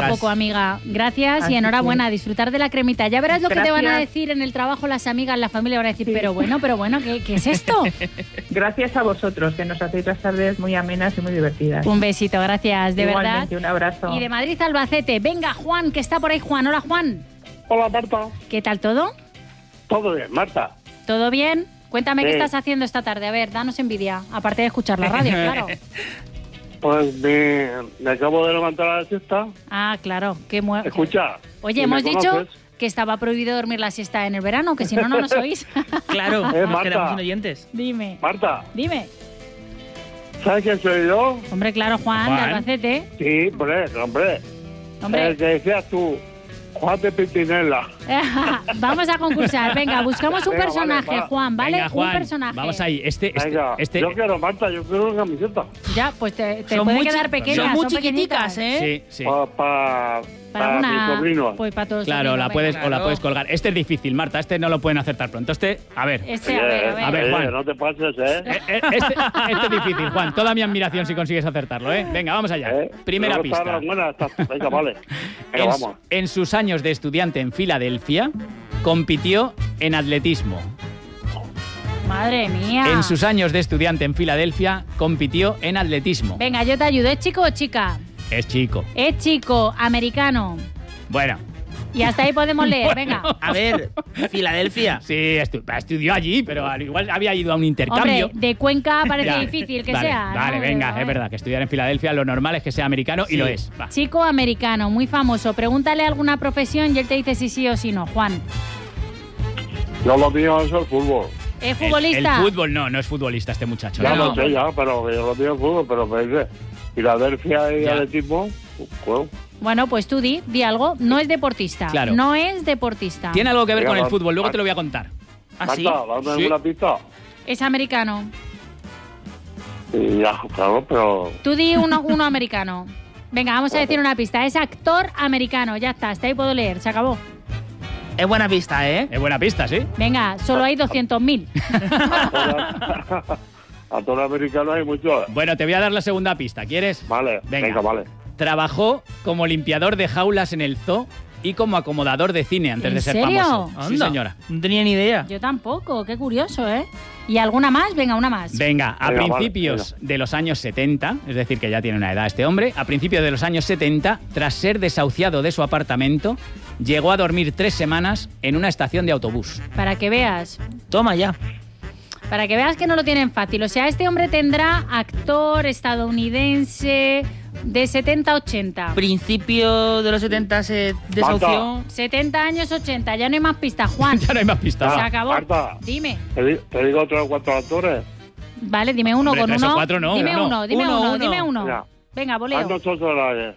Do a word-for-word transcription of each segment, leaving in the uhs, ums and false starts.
a poco, amiga. Gracias Así y enhorabuena. Que... Disfrutar de la cremita. Ya verás lo Gracias. que te van a decir en el trabajo las amigas, la familia. Van a decir, sí. pero bueno, pero bueno, ¿qué, qué es esto? Gracias a vosotros, que nos hacéis las tardes muy amenas y muy divertidas. Un besito, gracias, de Igualmente, verdad. un abrazo. Y de Madrid a Albacete. Venga, Juan, que está por ahí, Juan. Hola, Juan. Hola, Marta. ¿Qué tal todo? Todo bien, Marta. ¿Todo bien? Cuéntame sí. qué estás haciendo esta tarde. A ver, danos envidia. Aparte de escuchar la radio, claro. Pues me, me acabo de levantar a la siesta. Ah, claro. Qué mu- Escucha. Oye, hemos dicho que estaba prohibido dormir la siesta en el verano, que si no, no nos oís. Claro, eh, nos quedamos sin oyentes. Dime. Marta. Dime. ¿Sabes quién soy yo? Hombre, claro, Juan, Juan. de Albacete. Sí, hombre, hombre. Hombre. El que decías tú, Juan de Pimpinela. Vamos a concursar. Venga, buscamos un Venga, personaje, vale, va. Juan, ¿vale? Venga, Juan, un personaje. Vamos ahí. Este, este, Venga, este... yo quiero, Marta, yo quiero una camiseta. Ya, pues te, te son puede muy quedar pequeña. Son muy son chiquiticas, ¿eh? Sí, sí. Pa, pa, para para una... mis sobrinos. Pues para todos. Claro, sobrinos, la puedes, venga. o la puedes colgar. Este es difícil, Marta. Este no lo pueden acertar pronto. Este, a ver. Este, a ver, a ver. A ver, Juan. No te pases, ¿eh? Eh, eh, Este, este es difícil, Juan. Toda mi admiración si consigues acertarlo, ¿eh? Venga, vamos allá. ¿Eh? Primera Luego está pista. buena, está... Venga, vale. Venga, En, vamos. en sus años de estudiante en Filadelfia, compitió en atletismo. Madre mía. En sus años de estudiante en Filadelfia, compitió en atletismo. Venga, yo te ayudo. ¿Es chico o chica? Es chico. Es chico, americano. Bueno. Y hasta ahí podemos leer, venga. A ver, Filadelfia. Sí, estu estudió allí, pero al igual había ido a un intercambio. Hombre, de Cuenca parece Ya, difícil que vale, sea. Vale, ¿no? venga, Pero, es verdad que estudiar en Filadelfia lo normal es que sea americano Sí. y lo es. Va. Chico americano, muy famoso. Pregúntale alguna profesión y él te dice si sí o si no. Juan, Yo lo mío es el fútbol. ¿es El, futbolista? el fútbol no, no es futbolista este muchacho. Ya no. lo sé, ya, pero yo lo mío es fútbol, pero me dice Filadelfia y Ya. atletismo, bueno, Bueno, pues tú di, di algo. No es deportista. Claro. No es deportista. Tiene algo que ver Venga, con el va- fútbol, luego va- te lo voy a contar. ¿Ah, sí? Marta, dame Sí. alguna pista. Es americano. Y ya, claro, pero... Tú di uno, uno americano. Venga, vamos a decir una pista. Es actor americano. Ya está, hasta ahí puedo leer. Se acabó. Es buena pista, ¿eh? Es buena pista, ¿sí? Venga, solo hay doscientos mil. Actor americano hay mucho. Bueno, te voy a dar la segunda pista, ¿quieres? Vale, Venga. venga, vale. Trabajó como limpiador de jaulas en el zoo y como acomodador de cine antes ¿En de ser serio? famoso. Sí, Anda, señora. No tenía ni idea. Yo tampoco, qué curioso, ¿eh? ¿Y alguna más? Venga, una más. Venga, a Venga, vale, principios venga. de los años setenta, es decir, que ya tiene una edad este hombre, a principios de los años setenta, tras ser desahuciado de su apartamento, llegó a dormir tres semanas en una estación de autobús. Para que veas. Toma ya. Para que veas que no lo tienen fácil. O sea, este hombre tendrá actor estadounidense de setenta a ochenta. Principio de los setenta se desahució. setenta años, ochenta. Ya no hay más pistas, Juan. Ya no hay más pistas. Se Ah, acabó. Marta. Dime. Te, di- te digo tres o cuatro actores. Vale, dime uno Hombre, con tres o uno. cuatro no, dime uno. uno, dime Uno, uno, uno. dime uno. Mira. Venga, voleo. Arnold Schwarzenegger.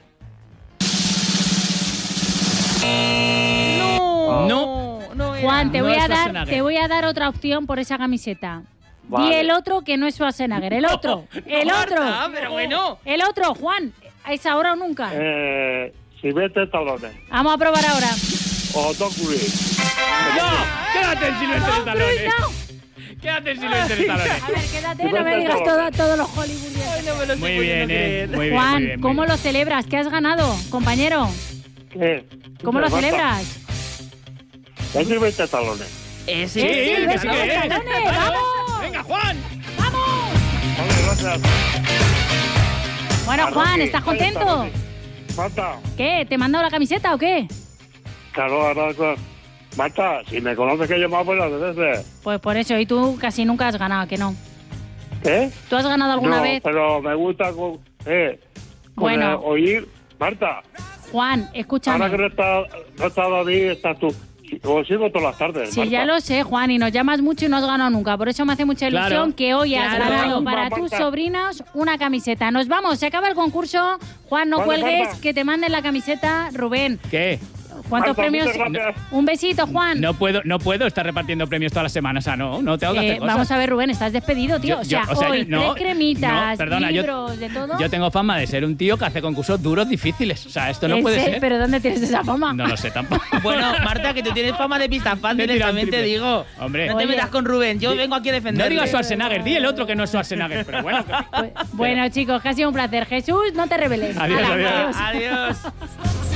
No. No. no era. Juan, te No voy es a dar, Schwarzenegger. te voy a dar otra opción por esa camiseta. Di Vale. el otro que no es Schwarzenegger. El otro. El otro. Ah, pero bueno. El otro, Juan. ¿Es ahora o nunca? Eh, Silvestre Stallone. Vamos a probar ahora. O Tom Cruise. ¡No! ¡Quédate en Silvestre Tom Stallone! Cruise, no. ¡Quédate en Silvestre Stallone! A ver, quédate, no me digas todo- todos los hollywoodienses. Ay, no me lo estoy Muy pudiendo bien, eh. creer. Muy bien, muy Juan, bien, muy ¿cómo bien. lo celebras? ¿Qué has ganado, compañero? ¿Qué? ¿Cómo lo Marta. celebras? Es Silvestre Stallone. Ese. Sí, Sí, que sí, sí que es. Stallone, ¡vamos! ¡Venga, Juan! Vale, gracias. Bueno, Ah, Juan, Rocky, ¿estás ahí está, contento? Rocky. Marta, ¿Qué? ¿Te he mandado la camiseta o qué? claro, ahora... Marta, si me conoces que he llamado buenas veces. Pues por eso, y tú casi nunca has ganado, ¿que no? ¿Eh? ¿Tú has ganado alguna no, vez? pero me gusta con, eh, con Bueno. eh, oír. Marta, Juan, escúchame. ahora que no está, no está David, estás tú. Os sigo todas las tardes, Sí, Marta. ya lo sé, Juan, y nos llamas mucho y no has ganado nunca. Por eso me hace mucha ilusión Claro. que hoy has Claro. ganado para Marta. tus sobrinos una camiseta. Nos vamos, se acaba el concurso. Juan, no Vale, cuelgues, Marta. que te manden la camiseta. Rubén, ¿Qué? ¿cuántos Marta, premios? muchas gracias. Un besito, Juan. No puedo, no puedo estar repartiendo premios todas las semanas. O sea, no, no tengo que Eh, hacer cosas. vamos a ver, Rubén, estás despedido, tío. Yo- o, sea, yo- o sea, hoy no, tres cremitas, no, perdona, yo- libros, de todo. Yo tengo fama de ser un tío que hace concursos duros, difíciles. O sea, esto no ¿En puede serio? ser. ¿Pero dónde tienes esa fama? No lo sé tampoco. Bueno, Marta, que tú tienes fama de pistas De fáciles, tirar también te triple. digo. Hombre. No te Oye. metas con Rubén, yo vengo aquí a defender. No digas Schwarzenegger, di el otro que no es Schwarzenegger. Pero bueno, que- Pues, bueno, chicos, que ha sido un placer. Jesús, no te reveles. Adiós, Hala, adiós. Adiós.